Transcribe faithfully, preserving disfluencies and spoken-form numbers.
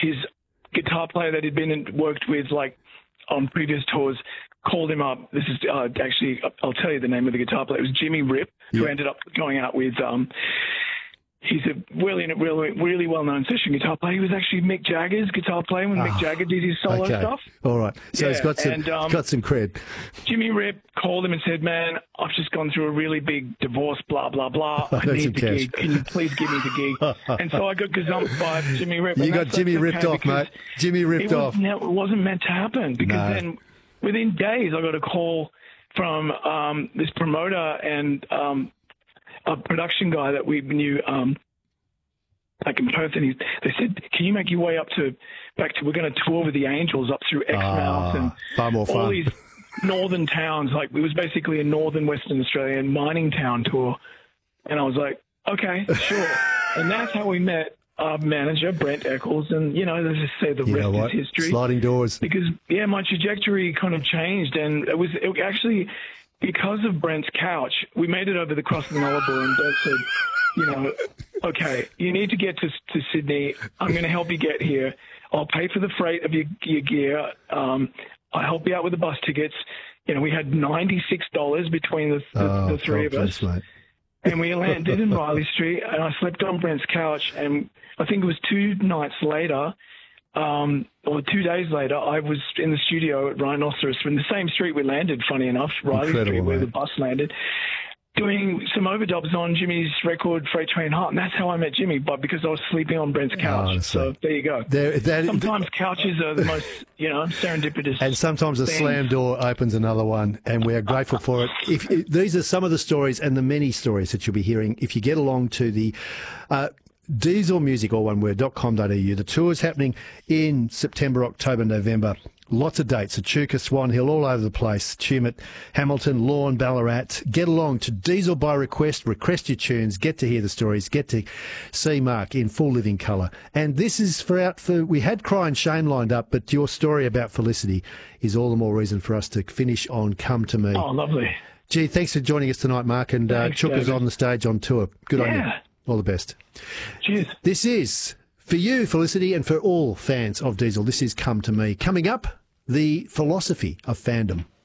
his guitar player that he'd been and worked with, like, on previous tours, called him up. This is uh, actually, I'll tell you the name of the guitar player. It was Jimmy Rip, who yeah. ended up going out with, um, he's a really, really, really well-known session guitar player. He was actually Mick Jagger's guitar player when oh, Mick Jagger did his solo okay. stuff. All right. So yeah, he's got some, and, um, got some cred. Jimmy Rip called him and said, man, I've just gone through a really big divorce, blah, blah, blah. I need the cash. gig. Can you please give me the gig? And so I got gazumped by Jimmy Rip. You got Jimmy ripped off, mate. Jimmy ripped it off. Was, it wasn't meant to happen because no. then within days I got a call from um, this promoter and um, a production guy that we knew um, like in Perth, and he, they said, can you make your way up to, back to, we're going to tour with the Angels up through Exmouth ah, and far more all fun. these northern towns. Like, it was basically a northern Western Australian mining town tour. And I was like, okay, sure. And that's how we met our manager, Brent Eccles. And, you know, let's just say the you rest is history. Sliding doors. Because, yeah, my trajectory kind of changed. And it was it actually, because of Brent's couch, we made it over the cross of the Nullarbor, and Brent said, you know, okay, you need to get to, to Sydney. I'm going to help you get here. I'll pay for the freight of your, your gear. Um, I'll help you out with the bus tickets. You know, we had ninety-six dollars between the, the, oh, the three of us. Mate. And we landed in Riley Street, and I slept on Brent's couch. And I think it was two nights later, um, or two days later, I was in the studio at Rhinoceros in the same street we landed, funny enough, Riley Incredible, Street, where mate. the bus landed, doing some overdubs on Jimmy's record, Freight Train Heart. And that's how I met Jimmy, but because I was sleeping on Brent's couch. Oh, so there you go. There, that, sometimes that, couches are the most, you know, serendipitous. And sometimes a things. slam door opens another one, and we are grateful for it. If, if these are some of the stories and the many stories that you'll be hearing if you get along to the uh, Diesel Music, all one word, .com dot a u. The tour is happening in September, October, November. Lots of dates, Echuca, Swan Hill, all over the place. Tumut, Hamilton, Lorne, Ballarat. Get along to Diesel by request. Request your tunes. Get to hear the stories. Get to see Mark in full living colour. And this is for out for, we had Cry and Shame lined up, but your story about Felicity is all the more reason for us to finish on Come to Me. Oh, lovely. Gee, thanks for joining us tonight, Mark. And uh, Chuka's on the stage on tour. Good yeah. on you. All the best. Cheers. This is for you, Felicity, and for all fans of Diesel. This is Come to Me. Coming up, the philosophy of fandom.